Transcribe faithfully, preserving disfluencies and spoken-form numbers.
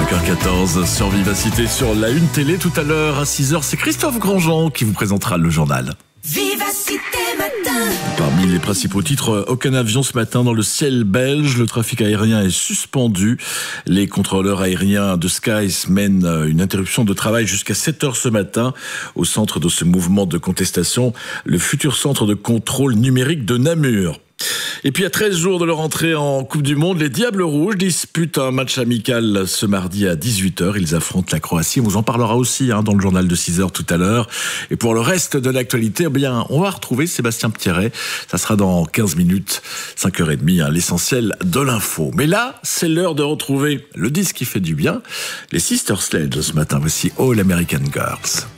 cinq heures quatorze sur Vivacité, sur la Une Télé. Tout à l'heure à six heures, c'est Christophe Grandjean qui vous présentera le journal. Vivacité Matin. Parmi les principaux titres, aucun avion ce matin dans le ciel belge. Le trafic aérien est suspendu. Les contrôleurs aériens de Skies mènent une interruption de travail jusqu'à sept heures ce matin. Au centre de ce mouvement de contestation, le futur centre de contrôle numérique de Namur. Et puis à treize jours de leur entrée en Coupe du Monde, les Diables Rouges disputent un match amical ce mardi à dix-huit heures. Ils affrontent la Croatie. On vous en parlera aussi hein, dans le journal de six heures tout à l'heure. Et pour le reste de l'actualité, eh bien, on va retrouver Sébastien Pierret. Ça sera dans quinze minutes, cinq heures trente, hein, l'essentiel de l'info. Mais là, c'est l'heure de retrouver le disque qui fait du bien. Les Sister Sledge ce matin. Voici All American Girls.